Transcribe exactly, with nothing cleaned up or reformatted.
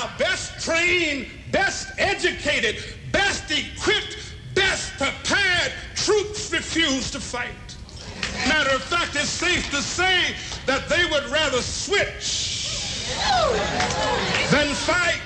our best trained, best educated, best equipped, best prepared troops refuse to fight. Matter of fact, it's safe to say that they would rather switch than fight.